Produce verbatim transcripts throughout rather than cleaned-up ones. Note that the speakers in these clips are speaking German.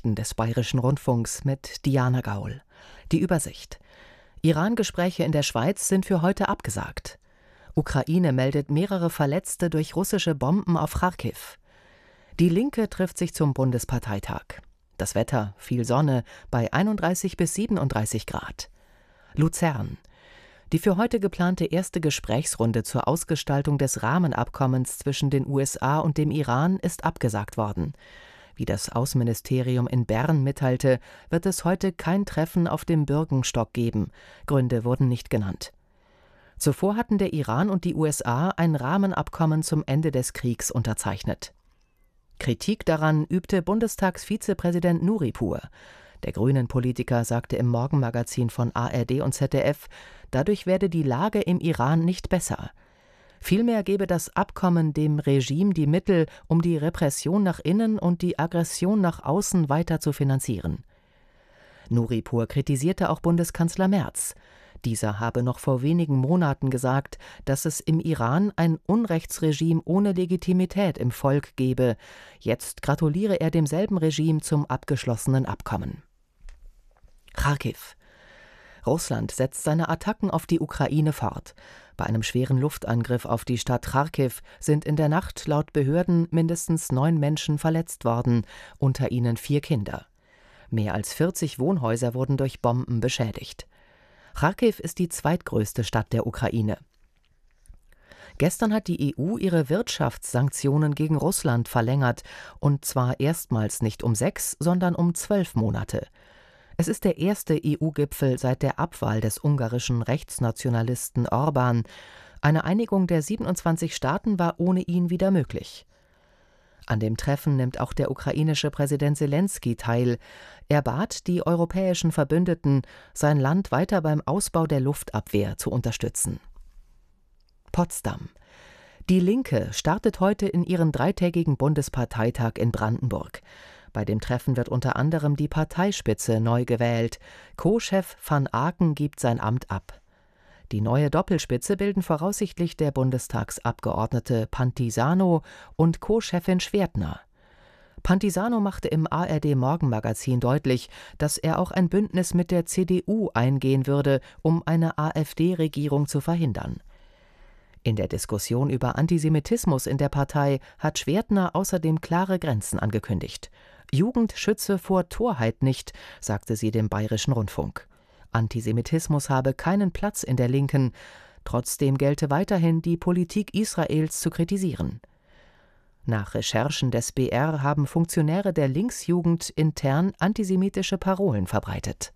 Nachrichten des Bayerischen Rundfunks mit Diana Gaul. Die Übersicht. Iran-Gespräche in der Schweiz sind für heute abgesagt. Ukraine meldet mehrere Verletzte durch russische Bomben auf Charkiw. Die Linke trifft sich zum Bundesparteitag. Das Wetter, viel Sonne, bei einunddreißig bis siebenunddreißig Grad. Luzern. Die für heute geplante erste Gesprächsrunde zur Ausgestaltung des Rahmenabkommens zwischen den U S A und dem Iran ist abgesagt worden. Wie das Außenministerium in Bern mitteilte, wird es heute kein Treffen auf dem Bürgenstock geben. Gründe wurden nicht genannt. Zuvor hatten der Iran und die U S A ein Rahmenabkommen zum Ende des Kriegs unterzeichnet. Kritik daran übte Bundestagsvizepräsident Nuripur. Der Grünen-Politiker sagte im Morgenmagazin von A R D und Z D F, dadurch werde die Lage im Iran nicht besser. Vielmehr gebe das Abkommen dem Regime die Mittel, um die Repression nach innen und die Aggression nach außen weiter zu finanzieren. Nuripur kritisierte auch Bundeskanzler Merz. Dieser habe noch vor wenigen Monaten gesagt, dass es im Iran ein Unrechtsregime ohne Legitimität im Volk gebe. Jetzt gratuliere er demselben Regime zum abgeschlossenen Abkommen. Charkiw. Russland setzt seine Attacken auf die Ukraine fort. Bei einem schweren Luftangriff auf die Stadt Charkiw sind in der Nacht laut Behörden mindestens neun Menschen verletzt worden, unter ihnen vier Kinder. Mehr als vierzig Wohnhäuser wurden durch Bomben beschädigt. Charkiw ist die zweitgrößte Stadt der Ukraine. Gestern hat die E U ihre Wirtschaftssanktionen gegen Russland verlängert, und zwar erstmals nicht um sechs, sondern um zwölf Monate. Es ist der erste E U-Gipfel seit der Abwahl des ungarischen Rechtsnationalisten Orbán. Eine Einigung der siebenundzwanzig Staaten war ohne ihn wieder möglich. An dem Treffen nimmt auch der ukrainische Präsident Selenskyj teil. Er bat die europäischen Verbündeten, sein Land weiter beim Ausbau der Luftabwehr zu unterstützen. Potsdam. Die Linke startet heute in ihren dreitägigen Bundesparteitag in Brandenburg. Bei dem Treffen wird unter anderem die Parteispitze neu gewählt. Co-Chef van Aken gibt sein Amt ab. Die neue Doppelspitze bilden voraussichtlich der Bundestagsabgeordnete Pantisano und Co-Chefin Schwertner. Pantisano machte im A R D-Morgenmagazin deutlich, dass er auch ein Bündnis mit der C D U eingehen würde, um eine AfD-Regierung zu verhindern. In der Diskussion über Antisemitismus in der Partei hat Schwertner außerdem klare Grenzen angekündigt. Jugend schütze vor Torheit nicht, sagte sie dem Bayerischen Rundfunk. Antisemitismus habe keinen Platz in der Linken. Trotzdem gelte weiterhin, die Politik Israels zu kritisieren. Nach Recherchen des B R haben Funktionäre der Linksjugend intern antisemitische Parolen verbreitet.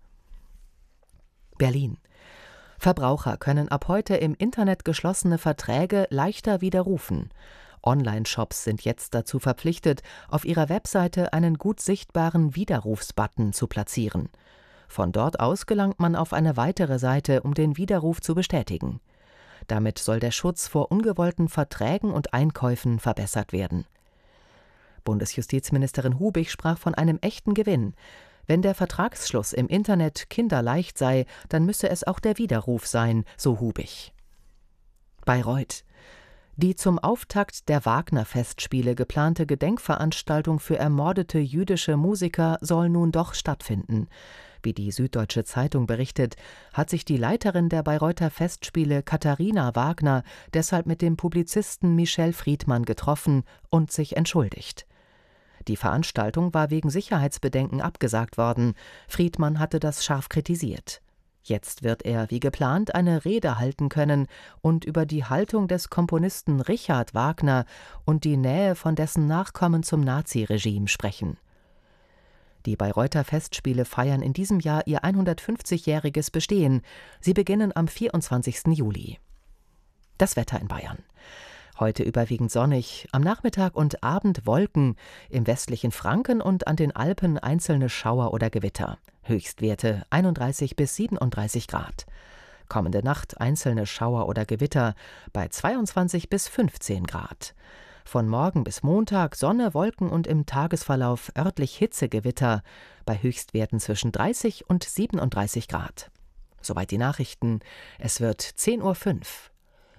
Berlin. Verbraucher können ab heute im Internet geschlossene Verträge leichter widerrufen. Online-Shops sind jetzt dazu verpflichtet, auf ihrer Webseite einen gut sichtbaren Widerrufsbutton zu platzieren. Von dort aus gelangt man auf eine weitere Seite, um den Widerruf zu bestätigen. Damit soll der Schutz vor ungewollten Verträgen und Einkäufen verbessert werden. Bundesjustizministerin Hubig sprach von einem echten Gewinn. Wenn der Vertragsschluss im Internet kinderleicht sei, dann müsse es auch der Widerruf sein, so Hubig. Bayreuth. Die zum Auftakt der Wagner-Festspiele geplante Gedenkveranstaltung für ermordete jüdische Musiker soll nun doch stattfinden. Wie die Süddeutsche Zeitung berichtet, hat sich die Leiterin der Bayreuther Festspiele Katharina Wagner deshalb mit dem Publizisten Michel Friedmann getroffen und sich entschuldigt. Die Veranstaltung war wegen Sicherheitsbedenken abgesagt worden. Friedmann hatte das scharf kritisiert. Jetzt wird er, wie geplant, eine Rede halten können und über die Haltung des Komponisten Richard Wagner und die Nähe von dessen Nachkommen zum Naziregime sprechen. Die Bayreuther Festspiele feiern in diesem Jahr ihr hundertfünfzigjähriges Bestehen. Sie beginnen am vierundzwanzigsten Juli. Das Wetter in Bayern. Heute überwiegend sonnig, am Nachmittag und Abend Wolken, im westlichen Franken und an den Alpen einzelne Schauer oder Gewitter. Höchstwerte einunddreißig bis siebenunddreißig Grad. Kommende Nacht einzelne Schauer oder Gewitter bei zweiundzwanzig bis fünfzehn Grad. Von morgen bis Montag Sonne, Wolken und im Tagesverlauf örtlich Hitzegewitter bei Höchstwerten zwischen dreißig und siebenunddreißig Grad. Soweit die Nachrichten. Es wird zehn Uhr fünf.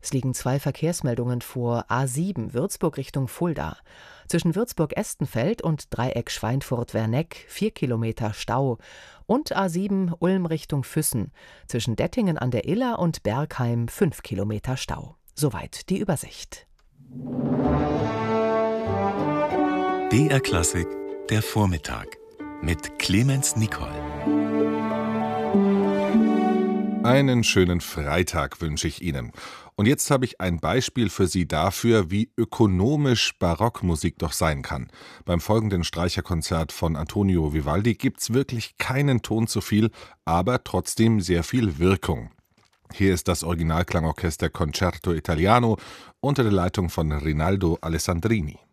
Es liegen zwei Verkehrsmeldungen vor. A sieben Würzburg Richtung Fulda. Zwischen Würzburg-Estenfeld und Dreieck Schweinfurt-Werneck vier Kilometer Stau. Und A sieben Ulm Richtung Füssen. Zwischen Dettingen an der Iller und Bergheim fünf Kilometer Stau. Soweit die Übersicht. B R Klassik, der Vormittag mit Clemens Nicol. Einen schönen Freitag wünsche ich Ihnen. Und jetzt habe ich ein Beispiel für Sie dafür, wie ökonomisch Barockmusik doch sein kann. Beim folgenden Streicherkonzert von Antonio Vivaldi gibt's wirklich keinen Ton zu viel, aber trotzdem sehr viel Wirkung. Hier ist das Originalklangorchester Concerto Italiano unter der Leitung von Rinaldo Alessandrini.